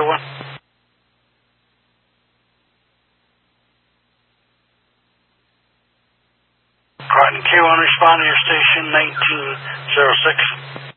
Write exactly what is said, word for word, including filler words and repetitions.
one. Cotton K one, respond to your station nineteen zero six.